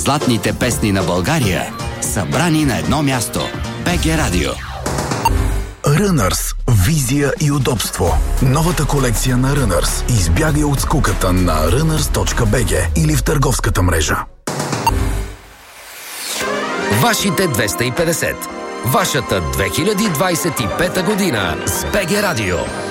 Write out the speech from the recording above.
Златните песни на България, събрани на едно място. БГ Радио. Runners. Визия и удобство. Новата колекция на Runners. Избягай от скуката на runners.bg или в търговската мрежа. Вашите 250. Вашата 2025 година с БГ Радио.